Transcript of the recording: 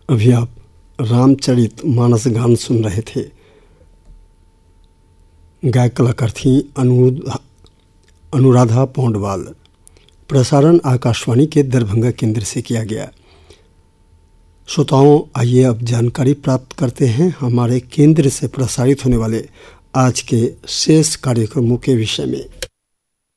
अभी आप रामचरित मानस गान सुन रहे थे। गायक कलाकार थी अनुराधा पौंडवाल। प्रसारण आकाशवाणी के दरभंगा केंद्र से किया गया। श्रोताओं, आइए अब जानकारी प्राप्त करते हैं हमारे केंद्र से प्रसारित होने वाले आज के शेष कार्यक्रमों के विषय में।